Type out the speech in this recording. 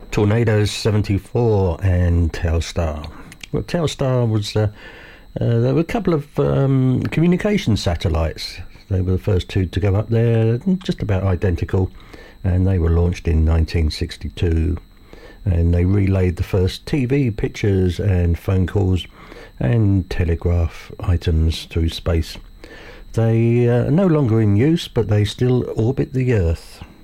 Tornadoes 74 and Telstar. Well, Telstar was there were a couple of communication satellites. They were the first two to go up there, just about identical, and they were launched in 1962. And they relayed the first TV pictures and phone calls and telegraph items through space. They are no longer in use, but they still orbit the Earth.